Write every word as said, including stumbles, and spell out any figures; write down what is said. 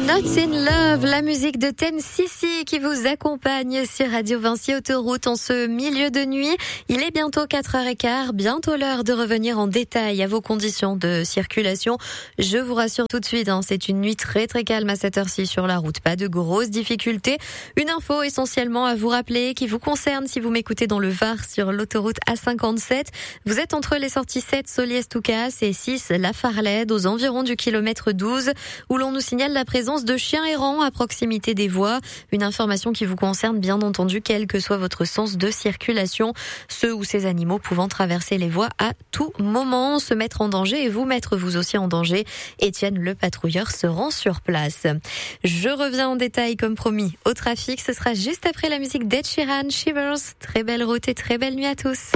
Not in Love, la musique de Ten Sissi qui vous accompagne sur Radio Vinci Autoroute en ce milieu de nuit. Il est bientôt quatre heures quinze, bientôt l'heure de revenir en détail à vos conditions de circulation. Je vous rassure tout de suite, hein, c'est une nuit très très calme à cette heure-ci sur la route. Pas de grosses difficultés. Une info essentiellement à vous rappeler qui vous concerne si vous m'écoutez dans le Var sur l'autoroute A cinquante-sept. Vous êtes entre les sorties sept Soliès-Toucas et six La Farlède aux environs du kilomètre douze où l'on nous signale la présence de chiens errants à proximité des voies. Une information qui vous concerne bien entendu, quel que soit votre sens de circulation. Ceux ou ces animaux pouvant traverser les voies à tout moment, se mettre en danger et vous mettre vous aussi en danger. Étienne, le patrouilleur, se rend sur place. Je reviens en détail comme promis au trafic. Ce sera juste après la musique d'Ed Sheeran, Shivers. Très belle route et très belle nuit à tous.